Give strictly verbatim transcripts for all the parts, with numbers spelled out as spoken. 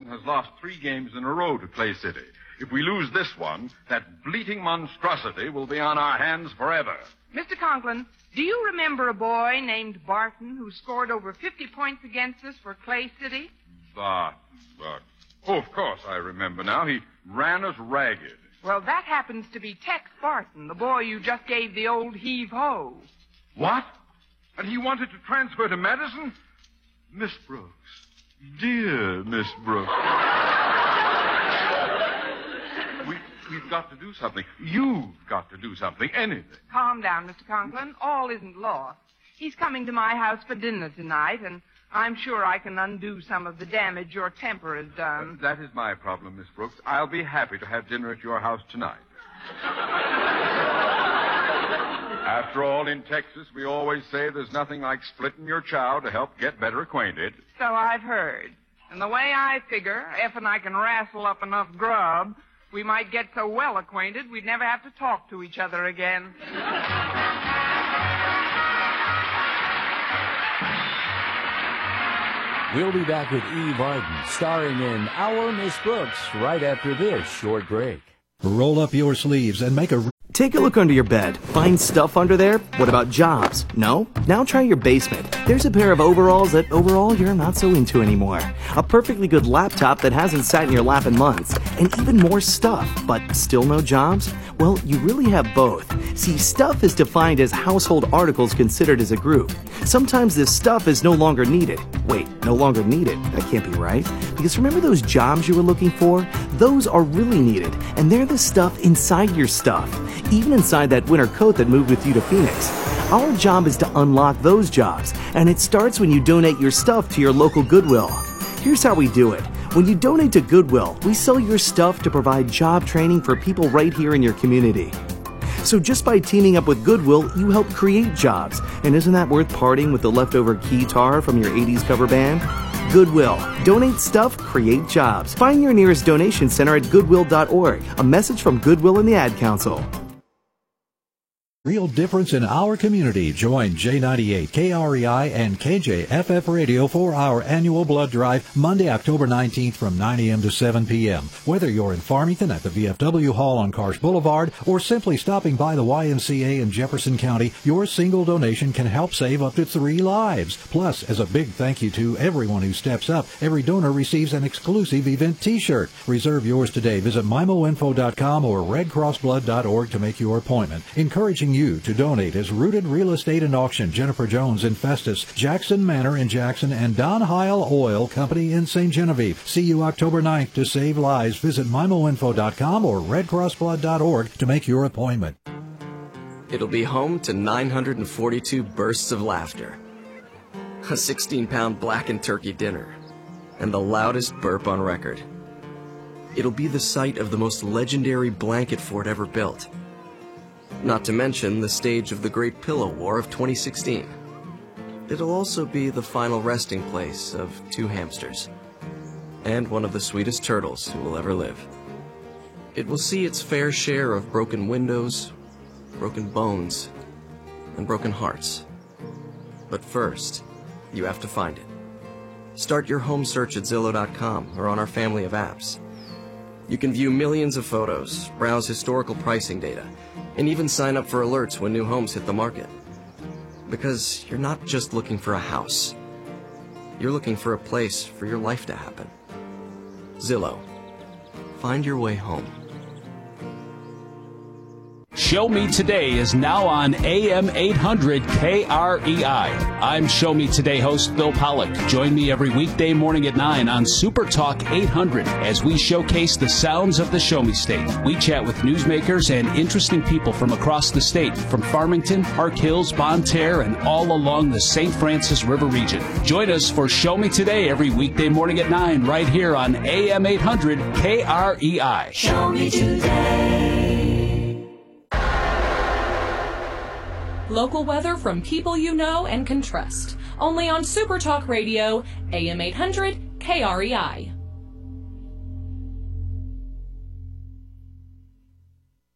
has lost three games in a row to Clay City. If we lose this one, that bleating monstrosity will be on our hands forever. Mister Conklin, do you remember a boy named Barton who scored over fifty points against us for Clay City? Barton, Barton. Oh, of course I remember now. He ran us ragged. Well, that happens to be Tex Barton, the boy you just gave the old heave-ho. What? And he wanted to transfer to Madison? Miss Brooks. Dear Miss Brooks. we, we've got to do something. You've got to do something. Anything. Calm down, Mister Conklin. All isn't lost. He's coming to my house for dinner tonight, and I'm sure I can undo some of the damage your temper has done. Uh, that is my problem, Miss Brooks. I'll be happy to have dinner at your house tonight. After all, in Texas, we always say there's nothing like splitting your chow to help get better acquainted. So I've heard. And the way I figure, if and I can wrestle up enough grub, we might get so well acquainted we'd never have to talk to each other again. We'll be back with Eve Arden, starring in Our Miss Brooks, right after this short break. Roll up your sleeves and make a... Take a look under your bed. Find stuff under there? What about jobs? No? Now try your basement. There's a pair of overalls that overall you're not so into anymore. A perfectly good laptop that hasn't sat in your lap in months. And even more stuff, but still no jobs? Well, you really have both. See, stuff is defined as household articles considered as a group. Sometimes this stuff is no longer needed. Wait, no longer needed? That can't be right. Because remember those jobs you were looking for? Those are really needed, and they're the stuff inside your stuff. Even inside that winter coat that moved with you to Phoenix. Our job is to unlock those jobs, and it starts when you donate your stuff to your local Goodwill. Here's how we do it. When you donate to Goodwill, we sell your stuff to provide job training for people right here in your community. So just by teaming up with Goodwill, you help create jobs. And isn't that worth parting with the leftover guitar from your eighties cover band? Goodwill. Donate stuff, create jobs. Find your nearest donation center at goodwill dot org. A message from Goodwill and the Ad Council. Real difference in our community. Join J ninety-eight, K R E I, and K J F F Radio for our annual blood drive Monday, October nineteenth from nine a.m. to seven p.m. Whether you're in Farmington at the V F W Hall on Karsh Boulevard or simply stopping by the Y M C A in Jefferson County, your single donation can help save up to three lives. Plus, as a big thank you to everyone who steps up, every donor receives an exclusive event T-shirt. Reserve yours today. Visit mimo info dot com or red cross blood dot org to make your appointment. Encouraging you to donate is Rooted Real Estate and Auction, Jennifer Jones in Festus, Jackson Manor in Jackson, and Don Heil Oil Company in Saint Genevieve. See you October ninth to save lives. Visit mimo info dot com or red cross blood dot org to make your appointment. It'll be home to nine hundred forty-two bursts of laughter, a sixteen pound blackened turkey dinner, and the loudest burp on record. It'll be the site of the most legendary blanket fort ever built. Not to mention the stage of the Great Pillow War of twenty sixteen. It'll also be the final resting place of two hamsters, and one of the sweetest turtles who will ever live. It will see its fair share of broken windows, broken bones, and broken hearts. But first, you have to find it. Start your home search at Zillow dot com or on our family of apps. You can view millions of photos, browse historical pricing data, and even sign up for alerts when new homes hit the market. Because you're not just looking for a house. You're looking for a place for your life to happen. Zillow. Find your way home. Show Me Today is now on A M eight hundred K R E I. I'm Show Me Today host Bill Pollock. Join me every weekday morning at nine on Super Talk eight hundred as we showcase the sounds of the Show Me State. We chat with newsmakers and interesting people from across the state, from Farmington, Park Hills, Bonne Terre, and all along the Saint Francis River region. Join us for Show Me Today every weekday morning at nine right here on A M eight hundred K R E I. Show Me Today. Local weather from people you know and can trust. Only on Super Talk Radio, A M eight hundred K R E I.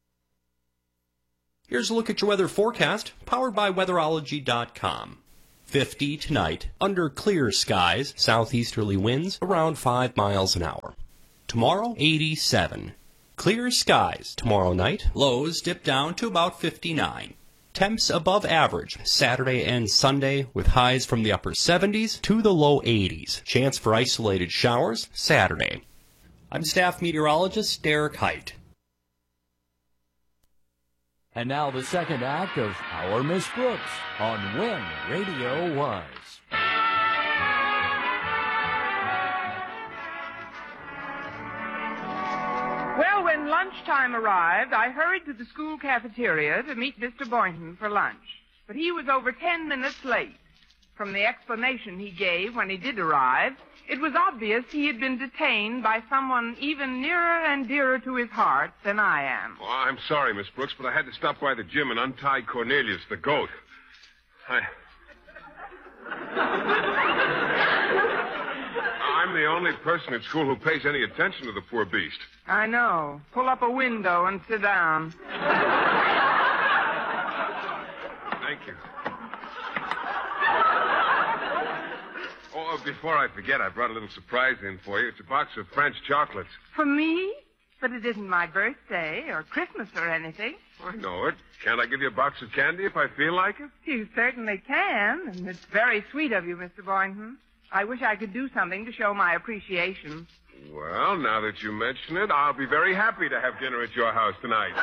Here's a look at your weather forecast, powered by weatherology dot com. fifty tonight, under clear skies, southeasterly winds around five miles an hour. Tomorrow, eighty-seven. Clear skies tomorrow night, lows dip down to about fifty-nine. Temps above average Saturday and Sunday with highs from the upper seventies to the low eighties. Chance for isolated showers Saturday. I'm staff meteorologist Derek Height. And now the second act of Our Miss Brooks on When Radio Was. Well, when lunchtime arrived, I hurried to the school cafeteria to meet Mister Boynton for lunch. But he was over ten minutes late. From the explanation he gave when he did arrive, it was obvious he had been detained by someone even nearer and dearer to his heart than I am. Oh, I'm sorry, Miss Brooks, but I had to stop by the gym and untie Cornelius, the goat. I... I'm the only person at school who pays any attention to the poor beast. I know. Pull up a window and sit down. Thank you. Oh, before I forget, I brought a little surprise in for you. It's a box of French chocolates. For me? But it isn't my birthday or Christmas or anything. I know it. Can't I give you a box of candy if I feel like it? You certainly can, and it's very sweet of you, Mister Boynton. I wish I could do something to show my appreciation. Well, now that you mention it, I'll be very happy to have dinner at your house tonight.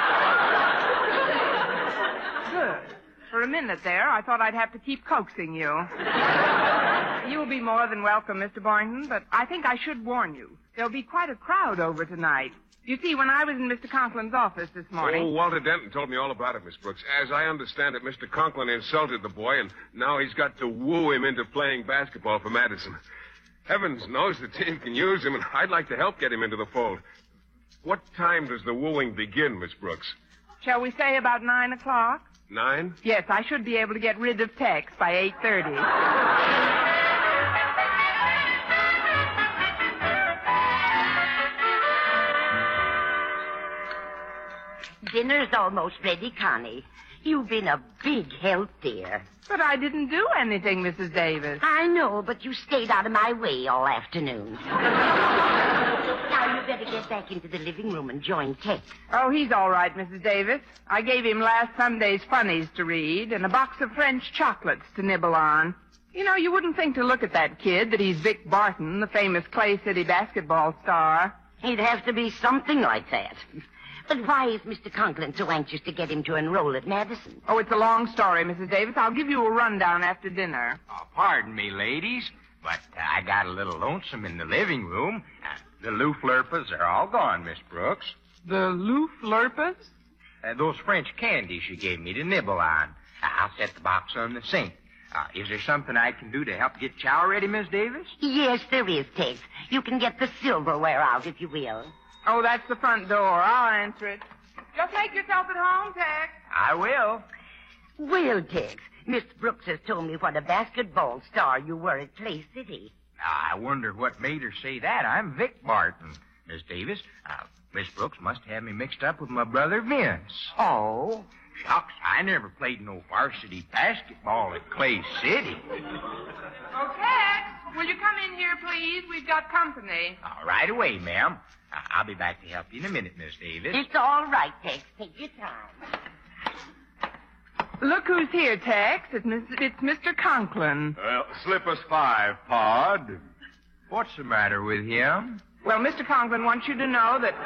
Good. For a minute there, I thought I'd have to keep coaxing you. You'll be more than welcome, Mister Boynton, but I think I should warn you. There'll be quite a crowd over tonight. You see, when I was in Mister Conklin's office this morning... Oh, Walter Denton told me all about it, Miss Brooks. As I understand it, Mister Conklin insulted the boy, and now he's got to woo him into playing basketball for Madison. Heavens knows the team can use him, and I'd like to help get him into the fold. What time does the wooing begin, Miss Brooks? Shall we say about nine o'clock? Nine? Yes, I should be able to get rid of Tex by eight thirty. Dinner's almost ready, Connie. You've been a big help, dear. But I didn't do anything, Missus Davis. I know, but you stayed out of my way all afternoon. Now, you better get back into the living room and join Tex. Oh, he's all right, Missus Davis. I gave him last Sunday's funnies to read and a box of French chocolates to nibble on. You know, you wouldn't think to look at that kid that he's Vic Barton, the famous Clay City basketball star. He'd have to be something like that. But why is Mister Conklin so anxious to get him to enroll at Madison? Oh, it's a long story, Missus Davis. I'll give you a rundown after dinner. Oh, pardon me, ladies, but uh, I got a little lonesome in the living room. Uh, the Lou Flurpas are all gone, Miss Brooks. The Lou Flurpas? Uh, those French candies you gave me to nibble on. Uh, I'll set the box on the sink. Uh, is there something I can do to help get chow ready, Miss Davis? Yes, there is, Tex. You can get the silverware out, if you will. Oh, that's the front door. I'll answer it. Just make yourself at home, Tex. I will. Well, Tex, Miss Brooks has told me what a basketball star you were at Clay City. I wondered what made her say that. I'm Vic Barton, Miss Davis. Uh, Miss Brooks must have me mixed up with my brother Vince. Oh? Shucks, I never played no varsity basketball at Clay City. Oh, Tex, will you come in here, please? We've got company. Uh, right away, ma'am. Uh, I'll be back to help you in a minute, Miss Davis. It's all right, Tex. Take your time. Look who's here, Tex. It's, Miss, it's Mister Conklin. Well, slip us five, Pod. What's the matter with him? Well, Mister Conklin wants you to know that...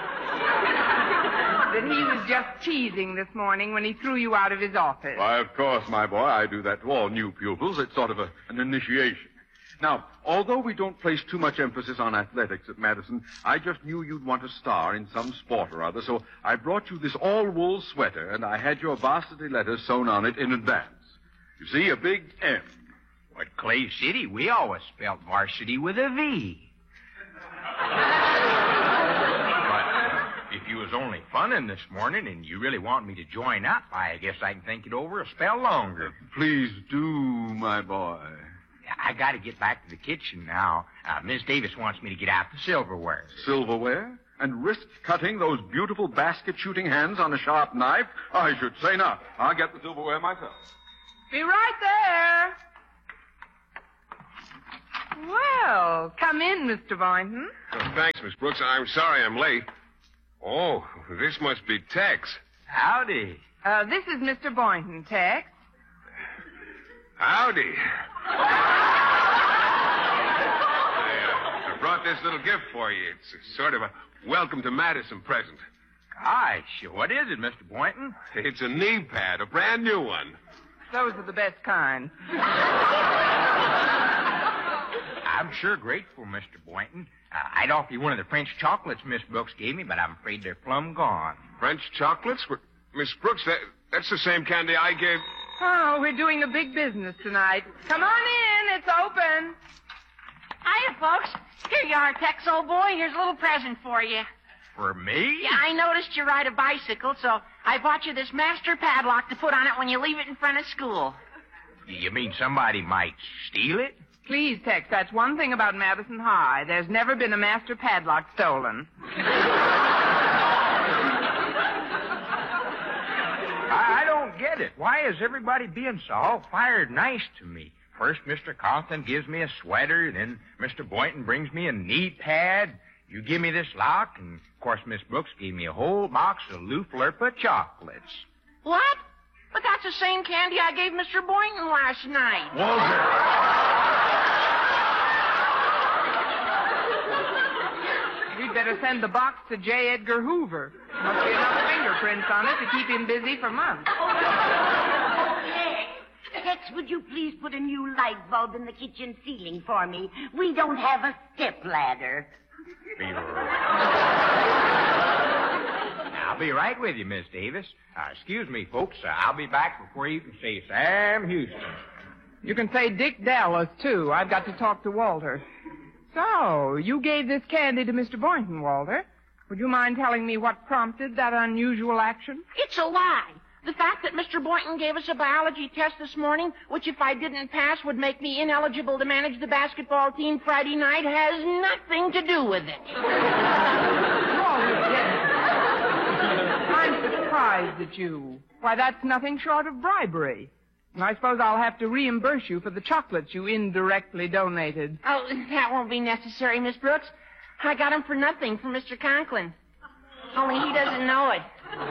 that he was just teasing this morning when he threw you out of his office. Why, of course, my boy. I do that to all new pupils. It's sort of a, an initiation. Now, although we don't place too much emphasis on athletics at Madison, I just knew you'd want to star in some sport or other, so I brought you this all-wool sweater, and I had your varsity letters sewn on it in advance. You see, a big M. At Clay City, we always spelled varsity with a V. But if you was only funning this morning and you really want me to join up, I guess I can think it over a spell longer. Please do, my boy. I got to get back to the kitchen now. Uh, Miss Davis wants me to get out the silverware. Silverware? And risk cutting those beautiful basket-shooting hands on a sharp knife? I should say not. I'll get the silverware myself. Be right there. Well, come in, Mister Boynton. Oh, thanks, Miss Brooks. I'm sorry I'm late. Oh, this must be Tex. Howdy. Uh, this is Mister Boynton, Tex. Howdy. I, uh, I brought this little gift for you. It's sort of a welcome to Madison present. Gosh, what is it, Mister Boynton? It's a knee pad, a brand new one. Those are the best kind. I'm sure grateful, Mister Boynton. Uh, I'd offer you one of the French chocolates Miss Brooks gave me, but I'm afraid they're plumb gone. French chocolates? Miss Brooks, that, that's the same candy I gave... Oh, we're doing a big business tonight. Come on in. It's open. Hiya, folks. Here you are, Tex, old boy. Here's a little present for you. For me? Yeah, I noticed you ride a bicycle, so I bought you this master padlock to put on it when you leave it in front of school. You mean somebody might steal it? Please, Tex, that's one thing about Madison High. There's never been a master padlock stolen. I, I don't get it. Why is everybody being so all-fired nice to me? First, Mister Conklin gives me a sweater, then Mister Boynton brings me a knee pad. You give me this lock, and, of course, Miss Brooks gave me a whole box of Lou Flurpa chocolates. What? But that's the same candy I gave Mister Boynton last night. Walter! You'd better send the box to J. Edgar Hoover. Must be enough fingerprints on it to keep him busy for months. Tex, would you please put a new light bulb in the kitchen ceiling for me? We don't have a step ladder. I'll be right with you, Miss Davis. Uh, excuse me, folks. Uh, I'll be back before you can say Sam Houston. You can say Dick Dallas, too. I've got to talk to Walter. So, you gave this candy to Mister Boynton, Walter. Would you mind telling me what prompted that unusual action? It's a lie. The fact that Mister Boynton gave us a biology test this morning, which if I didn't pass would make me ineligible to manage the basketball team Friday night, has nothing to do with it. I'm surprised at you. Why, that's nothing short of bribery. And I suppose I'll have to reimburse you for the chocolates you indirectly donated. Oh, that won't be necessary, Miss Brooks. I got them for nothing from Mister Conklin. Only he doesn't know it.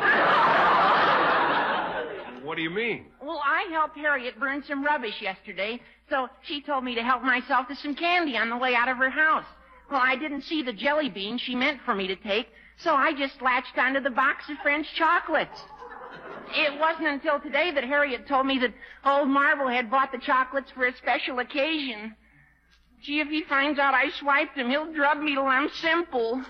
What do you mean? Well, I helped Harriet burn some rubbish yesterday, so she told me to help myself to some candy on the way out of her house. Well, I didn't see the jelly bean she meant for me to take, so I just latched onto the box of French chocolates. It wasn't until today that Harriet told me that old Marblehead bought the chocolates for a special occasion. Gee, if he finds out I swiped him, he'll drug me till I'm simple.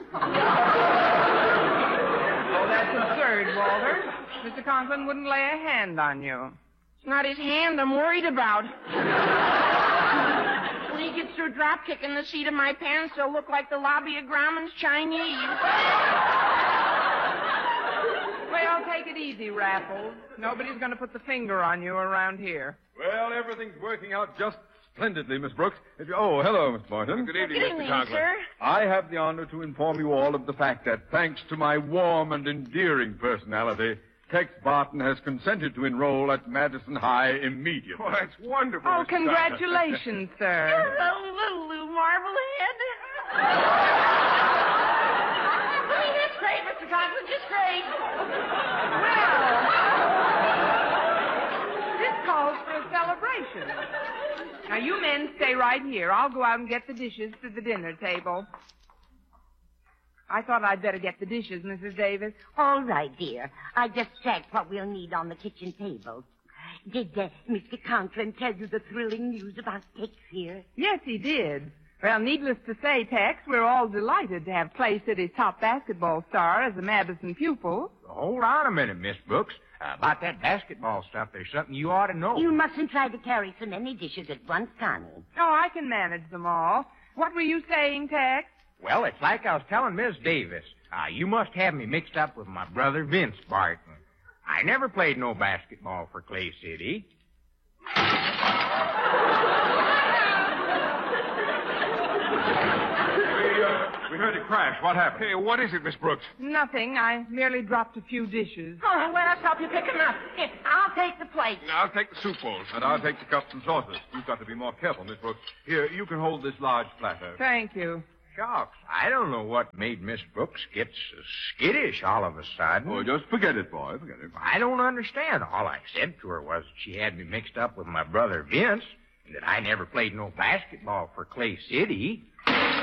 Oh, that's absurd, Walter. Mister Conklin wouldn't lay a hand on you. It's not his hand I'm worried about. When he gets through drop kicking the seat of my pants, he'll look like the lobby of Grauman's Chinese. Well, take it easy, Raffles. Nobody's going to put the finger on you around here. Well, everything's working out just splendidly, Miss Brooks. Oh, hello, Miss Boynton. Good evening, Good evening, Mister Conklin. sir. I have the honor to inform you all of the fact that thanks to my warm and endearing personality, Tex Barton has consented to enroll at Madison High immediately. Oh, that's wonderful. Oh, Mister congratulations, sir. Hello, Lou Marblehead. I mean, that's great, Mister Conklin, just great. Well, this calls for a celebration. Now, you men stay right here. I'll go out and get the dishes to the dinner table. I thought I'd better get the dishes, Missus Davis. All right, dear. I just checked what we'll need on the kitchen table. Did uh, Mister Conklin tell you the thrilling news about Tex here? Yes, he did. Well, needless to say, Tex, we're all delighted to have Clay City's top basketball star as a Madison pupil. Hold on a minute, Miss Brooks. Uh, about that basketball stuff, there's something you ought to know. You mustn't try to carry so many dishes at once, Connie. Oh, I can manage them all. What were you saying, Tex? Well, it's like I was telling Miss Davis. Uh, you must have me mixed up with my brother Vince Barton. I never played no basketball for Clay City. We, uh, We heard it crash. What happened? Hey, what is it, Miss Brooks? Nothing. I merely dropped a few dishes. Oh, let us help you pick 'em up. Here, I'll take the plate. I'll take the soup bowls. And I'll take the cups and saucers. You've got to be more careful, Miss Brooks. Here, you can hold this large platter. Thank you. Shucks, I don't know what made Miss Brooks get so skittish all of a sudden. Oh, just forget it, boy. Forget it. I don't understand. All I said to her was that she had me mixed up with my brother Vince, and that I never played no basketball for Clay City.